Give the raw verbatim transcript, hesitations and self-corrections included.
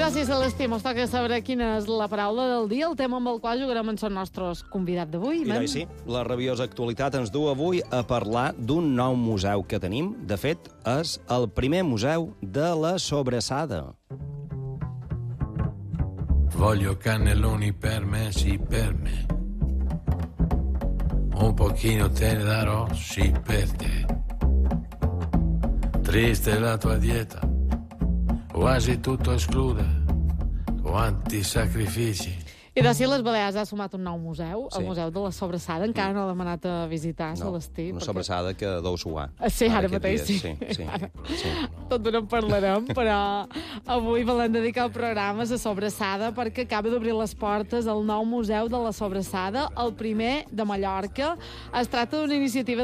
Gràcies, Celestí. Mos toca saber quina és la paraula del dia, el tema amb el qual jugarem en el nostre convidat d'avui. I doncs sí, la rabiosa actualitat ens du avui a parlar d'un nou museu que tenim. De fet, és el primer museu de la sobrassada. Voglio cannelloni per me, sì per me. Un pochino te ne darò, sì per te. Triste la tua dieta, quasi tutto esclude. Quanti sacrifici. I de si les Balears ha sumat un nou museu, el Sí. Museu de la Sobrassada. Encara no l'hem anat a visitar, No, Celestí. una perquè- sobrassada que deu suar. Sí, ara aquests mateix sí. dies, sí. sí, Ara. sí. Tot d'una en parlarem, però avui volem dedicar el programa a la Sobrassada perquè acaba d'obrir les portes el nou Museu de la Sobrassada, el primer de Mallorca. Es tracta d'una iniciativa